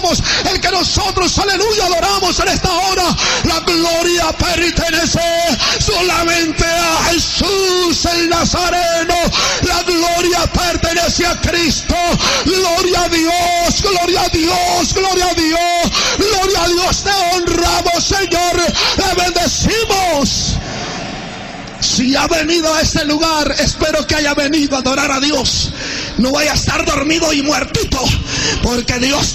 somos, el que nosotros, aleluya, adoramos en esta hora. La gloria pertenece solamente a Jesús el Nazareno. La gloria pertenece a Cristo. Gloria a Dios, gloria a Dios, gloria a Dios, gloria a Dios. Te honramos, Señor, te bendecimos. Si ha venido a este lugar, espero que haya venido a adorar a Dios. No vaya a estar dormido y muertito, porque Dios